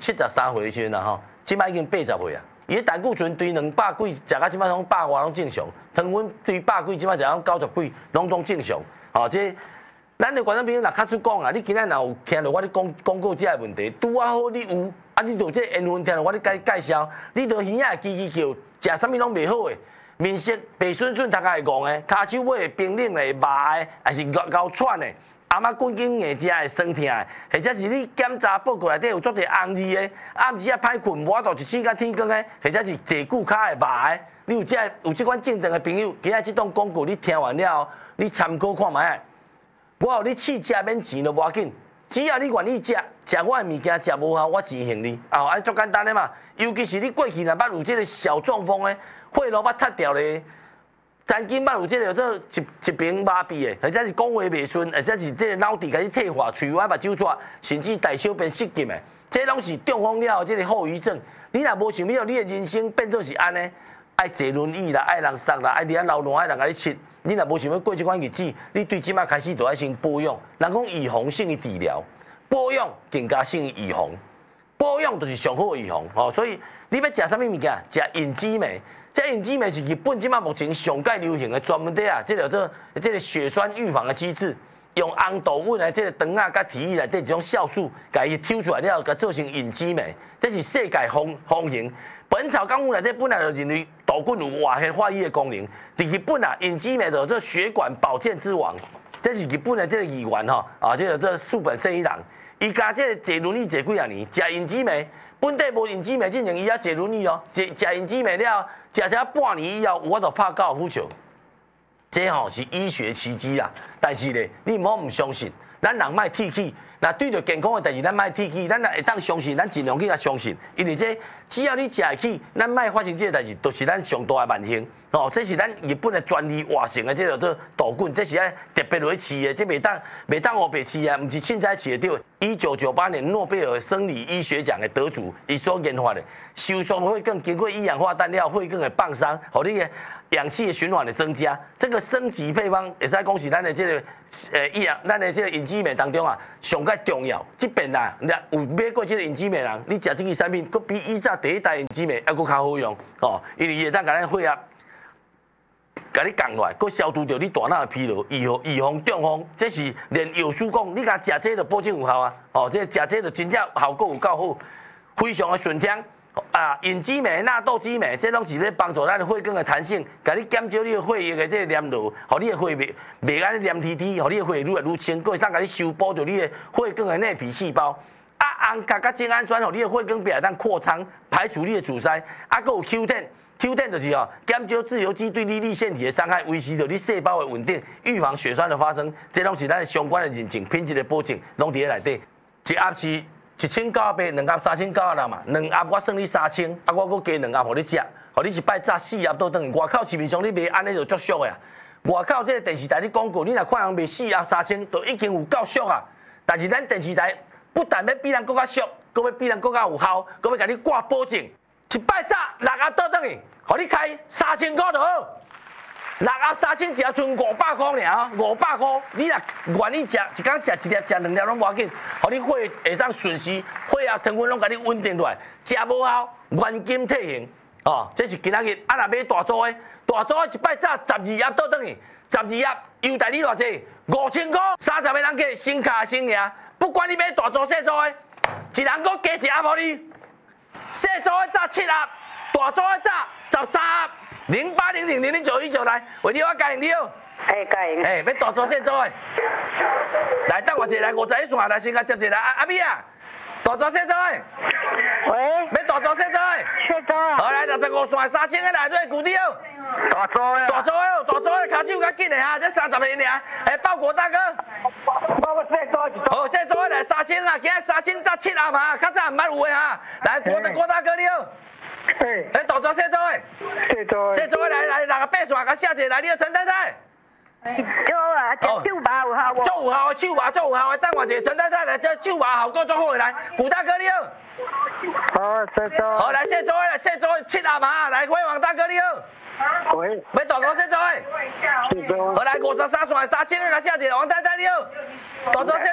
73岁的时阵啦吼，即摆已经80岁啊。伊个胆固醇对200几，食到即摆拢100外拢正常，糖分对100几，即摆食到90几，拢正常。吼，这咱的观众朋友若较出讲啊，你今仔若有听到我咧讲过这个问题，拄啊好你有，啊你就这缘分听到我咧介绍，你就耳仔叽叽叫，食啥物拢袂好诶。面色白顺顺，头壳会戆诶，骹手尾会冰冷诶，麻诶，还是咬喘诶，阿妈滚紧硬食会酸痛诶，或者是你检查报告内底有足侪红字诶，暗时啊歹困，无法度一醒到天光诶，或者是坐久骹会麻诶，你有即款症状诶朋友，今仔即档广告你听完了后，你参考看卖。我互你试食免钱都无要紧，只要你愿意食我诶物件食无效，我钱还你。哦，安足简单诶嘛。尤其是你过去若捌有即个小中风诶，血路捌塌掉咧，曾经捌有即个做一边麻痹诶，或者是讲话袂顺，或者是即个脑壳开始退化、喙歪、目睭蛇，甚至大小便失禁诶，这拢是中风了后即个后遗症。你若无想要你诶人生变做是安尼，爱坐轮椅啦，爱人送啦，爱伫遐流浪，爱人甲你切。你若无想要过即款日子，你对即摆开始就要先保养。人讲预防胜于治疗，保养更加胜于预防。保养就是上好的预防。哦，所以你要食啥物物件？食银枝梅。这银枝梅是日本即摆目前上界流行的，专门伫啊，即个血栓预防的机制，用红豆粉的即个糖啊，甲体液内底一种酵素，甲伊抽出来了，甲做成银枝梅。这是世界风行。本草纲目内底本来就认为豆棍有化学化瘀的功能。伫日本啊，银枝梅就做血管保健之王，这是日本的这个议员吼啊，这个树本胜一郎，伊家这个坐轮椅坐几啊年，食银枝梅，本地无银枝梅进前伊也坐轮椅哦，食银枝梅了，食半年以后有法度拍高尔夫球，这吼是医学奇迹啦。但是咧，你唔好唔相信，咱人莫铁气。那对着健康的代志，咱莫铁气，咱若会当相信，咱尽量去甲相信，因为这只要你食会起，咱莫发生这个代志，就是咱上大的万幸。哦，这是咱日本的专利活成的，这叫做豆棍，这是特别落去饲的，这袂当黑白饲啊，唔是凊彩饲的对。1998年诺贝尔生理医学奖的得主，伊所研发的收缩会更经过一氧化氮料会更的放松，互你的氧气的循环的增加。这个升级配方会使讲是咱的这个咱的这个银枝梅当中啊，上介重要。这边啊，有买过这个银枝梅人，你食这个产品，佫比以前第一代银枝梅还佫较好用哦，因为伊会当甲咱血压。甲你降落来，佮消除掉你大脑的疲劳，预防中风，这是连药师讲，你甲食这就保证有效啊！哦，这食这就真正效果有够好，非常的顺听啊！银枝梅、纳豆枝梅，这拢是咧帮助咱的血管的弹性，甲你减少你的血液的这个粘度，互你的血袂安尼黏滴滴，互你的血愈来愈清，佮会当甲你修补掉你的血管的内皮细胞。啊，红甲甲精氨酸，互你的血管壁会当扩张，排除你的阻塞，啊，佮有 Q10。Q10 就是哦，减少自由基对你粒线体的伤害，维持着你细胞的稳定，预防血栓的发生，这拢是咱相关的认证、品质的保证，拢伫咧内底。一盒是1900，两盒3900嘛，两盒我算你3000，啊，我搁加两盒互你食，互你一摆炸4盒倒转去。外口市面上你卖安尼就足俗的啊！外口这个电视台你广告，你若看人卖4盒3000，都已经有够俗啊！但是咱电视台不但要比咱更较俗，搁要比咱更较有效，搁要甲你挂保证。一摆炸6盒倒转去，互你开3000块就好。6盒3000，只剩500块尔，500块。你若愿意食，一工食1粒、食2粒拢无要紧，互你血会当顺时，血压、糖分拢甲你稳定落来。食无效，原金退现。哦，这是今仔日。啊，若买大组的，大组的一摆炸12盒倒转去，12盒优待你偌济？5000块，30个人计，先卡先赢。不管你买大组小组的，一人搁加1盒互你。小组的炸7盒，大组的炸13盒，0800000919来，为你我加赢了。 加赢。 要大组小组的，来等我一下，来51线，来先甲接一来，阿美啊，大组小组的。 喂。 要大组小组的。 小组。 好来65线3000个来，对，固定。 大组的。 大组的，大组的，骹手较紧的哈，这30个尔。报国大哥。 我小组的。 好，小组的来3000啊，今日3000炸7盒哈，较早唔捌有的哈。来，郭大哥你好。大组小组的。小组的来68线，甲写一下来，你好陈太太。 有啊，手麻有效无？ 足有效的，手麻足有效的，等我一下陈太太来，这手麻效果足好的来，古大哥你好。 好，小组。 好，来小组的来，小组7盒嘛，来辉煌大哥你好。 喂。 要大组小组的。好，来53线3000个甲写一下，王太太你好。大组小